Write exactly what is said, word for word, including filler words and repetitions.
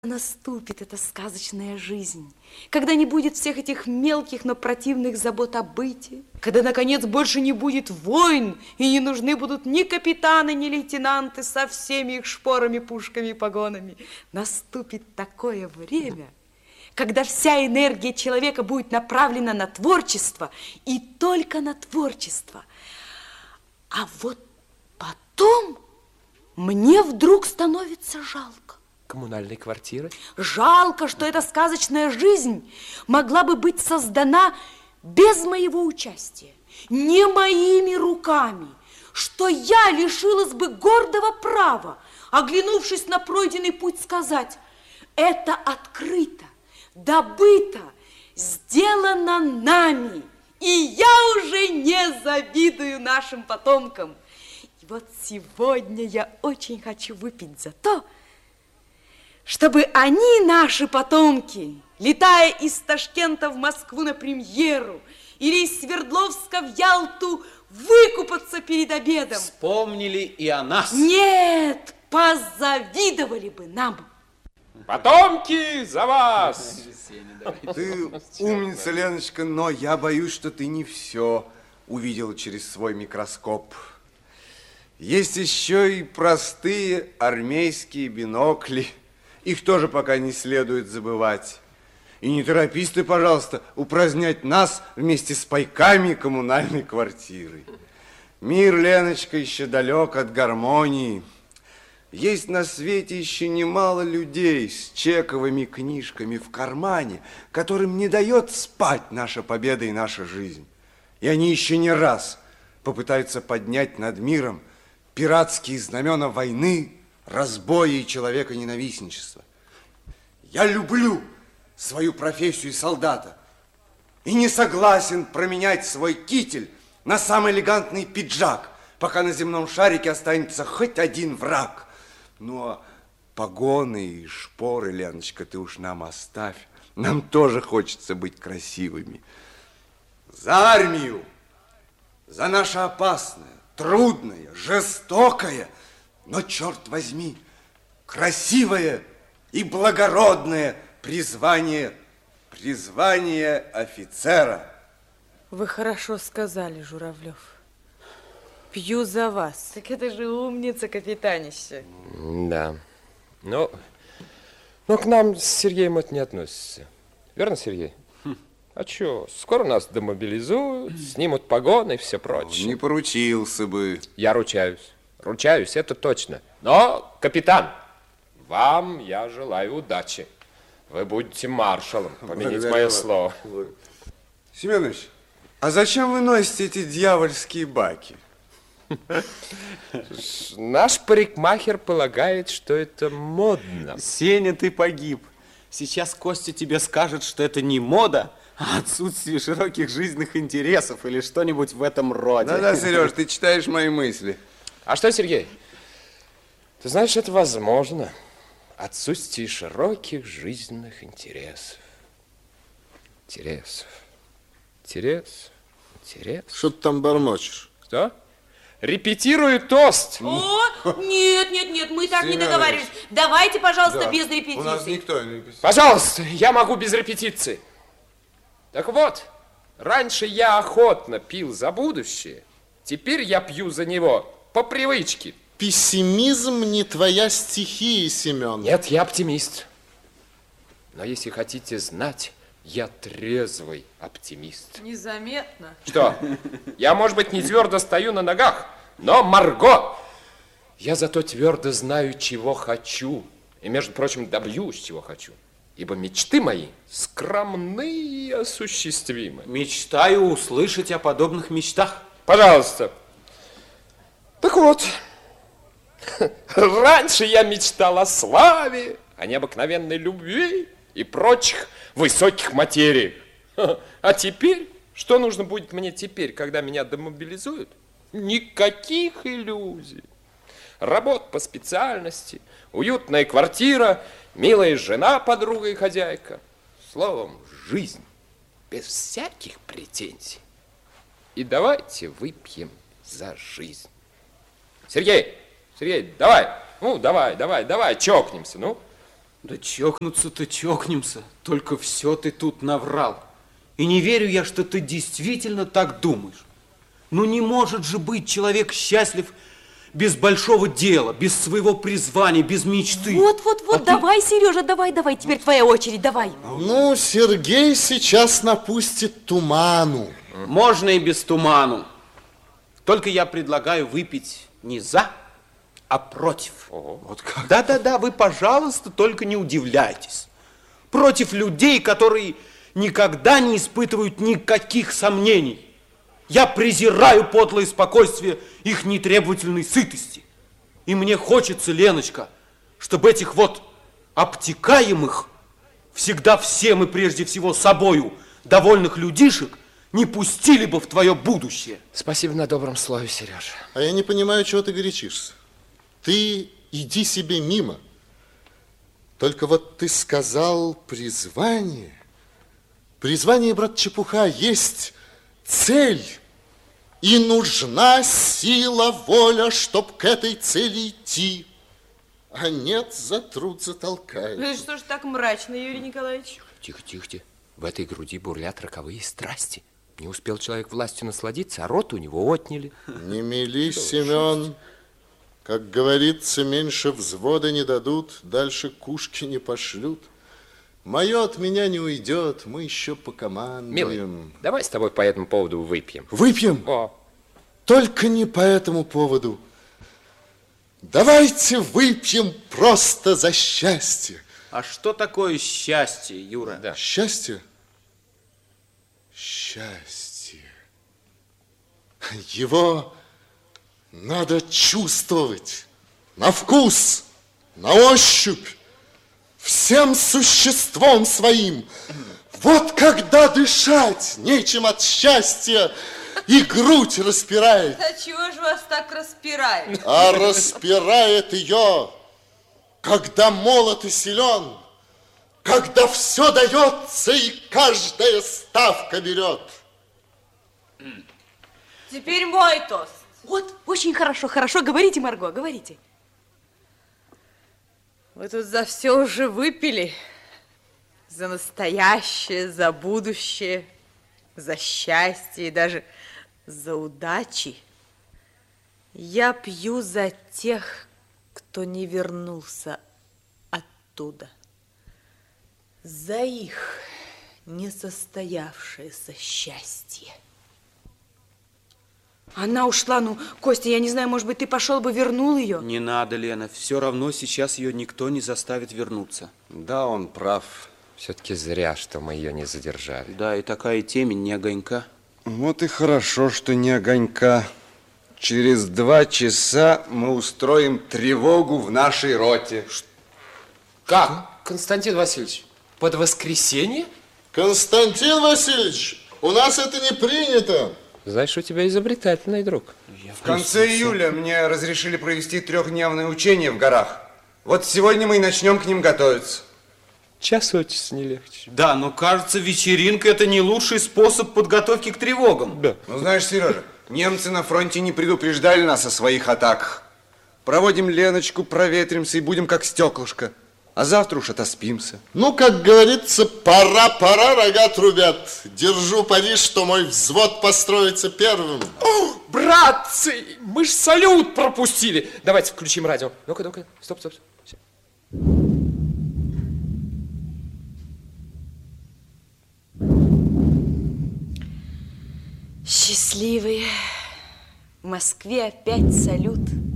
Наступит эта сказочная жизнь, когда не будет всех этих мелких, но противных забот о быте, когда, наконец, больше не будет войн, и не нужны будут ни капитаны, ни лейтенанты со всеми их шпорами, пушками и погонами. Наступит такое время, когда вся энергия человека будет направлена на творчество, и только на творчество. А вот потом мне вдруг становится жалко. Коммунальной квартиры? Жалко, что эта сказочная жизнь могла бы быть создана без моего участия, не моими руками, что я лишилась бы гордого права, оглянувшись на пройденный путь, сказать: это открыто, добыто, сделано нами, и я уже не завидую нашим потомкам. И вот сегодня я очень хочу выпить за то, чтобы они, наши потомки, летая из Ташкента в Москву на премьеру или из Свердловска в Ялту, выкупаться перед обедом. Вспомнили и о нас. Нет, позавидовали бы нам. Потомки, за вас! Ты умница, Леночка, но я боюсь, что ты не все увидела через свой микроскоп. Есть еще и простые армейские бинокли. Их тоже пока не следует забывать. И не торопись ты, пожалуйста, упразднять нас вместе с пайками коммунальной квартиры. Мир, Леночка, еще далек от гармонии. Есть на свете еще немало людей с чековыми книжками в кармане, которым не дает спать наша победа и наша жизнь. И они еще не раз попытаются поднять над миром пиратские знамена войны, разбоя и человеконенавистничества. Я люблю свою профессию солдата и не согласен променять свой китель на самый элегантный пиджак, пока на земном шарике останется хоть один враг. Ну, а погоны и шпоры, Леночка, ты уж нам оставь. Нам тоже хочется быть красивыми. За армию! За наше опасное, трудное, жестокое, но, черт возьми, красивое и благородное призвание, призвание офицера. Вы хорошо сказали, Журавлев. Пью за вас. Так это же умница, капитанище. Да. Но, но к нам с Сергеем это не относится. Верно, Сергей? Хм. А что, скоро нас демобилизуют, снимут погоны и все прочее. Не поручился бы. Я ручаюсь. Ручаюсь, это точно. Но, капитан, вам я желаю удачи. Вы будете маршалом, помяните мое слово. Семенович, а зачем вы носите эти дьявольские баки? Наш парикмахер полагает, что это модно. Сеня, ты погиб. Сейчас Костя тебе скажет, что это не мода, а отсутствие широких жизненных интересов или что-нибудь в этом роде. Да-да, Сереж, ты читаешь мои мысли. А что, Сергей? Ты знаешь, это возможно. Отсутствие широких жизненных интересов. Интересов. Интерес. Интерес. Что ты там бормочешь? Кто? Репетирую тост. О, нет, нет, нет, мы так Семенович. не договаривались. Давайте, пожалуйста, Да. без репетиции. У нас никто не репетирует. Пожалуйста, я могу без репетиции. Так вот, раньше я охотно пил за будущее, теперь я пью за него по привычке. Пессимизм не твоя стихия, Семен. Нет, я оптимист. Но если хотите знать, я трезвый оптимист. Незаметно. Что? Я, может быть, не твердо стою на ногах, но, Марго, я зато твердо знаю, чего хочу. И, между прочим, добьюсь, чего хочу. Ибо мечты мои скромны и осуществимы. Мечтаю услышать о подобных мечтах. Пожалуйста. Так вот, раньше я мечтал о славе, о необыкновенной любви и прочих высоких материях. А теперь, что нужно будет мне теперь, когда меня демобилизуют? Никаких иллюзий. Работа по специальности, уютная квартира, милая жена, подруга и хозяйка. Словом, жизнь без всяких претензий. И давайте выпьем за жизнь. Сергей, Сергей, давай, ну, давай, давай, давай, чокнемся, ну. Да чокнуться-то чокнемся, только все ты тут наврал. И не верю я, что ты действительно так думаешь. Ну не может же быть человек счастлив без большого дела, без своего призвания, без мечты. Вот, вот, вот, А давай, ты... Сережа, давай, давай, теперь твоя очередь, давай. Ну, Сергей сейчас напустит туману. Можно и без туману. Только я предлагаю выпить не за, а против. Ого. Вот как? Да-да-да, вы, пожалуйста, только не удивляйтесь. Против людей, которые никогда не испытывают никаких сомнений. Я презираю подлое спокойствие их нетребовательной сытости. И мне хочется, Леночка, чтобы этих вот обтекаемых, всегда всем и прежде всего собою довольных людишек не пустили бы в твое будущее. Спасибо на добром слове, Сережа. А я не понимаю, чего ты горячишься. Ты иди себе мимо. Только вот ты сказал призвание. Призвание, брат, чепуха, есть цель. И нужна сила, воля, чтоб к этой цели идти. А нет, за труд затолкает. Ну и что ж так мрачно, Юрий Николаевич? Тихо, тихо, тихо. В этой груди бурлят роковые страсти. Не успел человек властью насладиться, а рот у него отняли. Не мели, Семен. Как говорится, меньше взвода не дадут, дальше кушки не пошлют. Мое от меня не уйдет, мы еще покомандуем. Милый, давай с тобой по этому поводу выпьем. Выпьем? О. Только не по этому поводу. Давайте выпьем просто за счастье. А что такое счастье, Юра? Да. Счастье? Счастье. Его надо чувствовать на вкус, на ощупь, всем существом своим. Вот когда дышать нечем от счастья, и грудь распирает. А чего же вас так распирает? А распирает ее, когда молод и силен, когда все дается и каждая ставка берет. Теперь мой тост. Вот, очень хорошо, хорошо, говорите, Марго, говорите. Вы тут за все уже выпили. За настоящее, за будущее, за счастье и даже за удачи. Я пью за тех, кто не вернулся оттуда. За их несостоявшееся счастье. Она ушла, ну, Костя, я не знаю, может быть, ты пошел бы, вернул ее? Не надо, Лена, все равно сейчас ее никто не заставит вернуться. Да, он прав. Все-таки зря, что мы ее не задержали. Да, и такая темень, не огонька. Вот и хорошо, что не огонька. Через два часа мы устроим тревогу в нашей роте. Как? Константин Васильевич, под воскресенье? Константин Васильевич, у нас это не принято. Знаешь, у тебя изобретательный друг. В конце июля мне разрешили провести трехдневное учение в горах. Вот сегодня мы и начнем к ним готовиться. Час от часу не легче. Да, но кажется, вечеринка это не лучший способ подготовки к тревогам. Да. Ну, знаешь, Сережа, немцы на фронте не предупреждали нас о своих атаках. Проводим Леночку, проветримся и будем как стеклышко. А завтра уж отоспимся. Ну, как говорится, пора-пора, рога трубят. Держу пари, что мой взвод построится первым. О, братцы, мы ж салют пропустили. Давайте включим радио. Ну-ка, ну-ка, стоп, стоп, стоп. Всё. Счастливые. В Москве опять салют.